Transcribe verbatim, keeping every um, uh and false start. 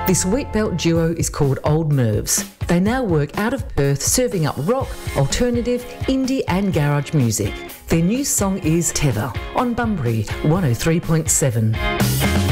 This Wheatbelt duo is called Old Mervs. They now work out of Perth, serving up rock, alternative, indie and garage music. Their new song is Tether on Bunbury one oh three point seven.